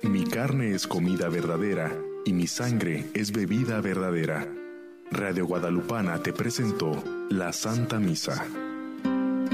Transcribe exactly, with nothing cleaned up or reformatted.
Mi carne es comida verdadera y mi sangre es bebida verdadera. Radio Guadalupana te presentó la Santa Misa.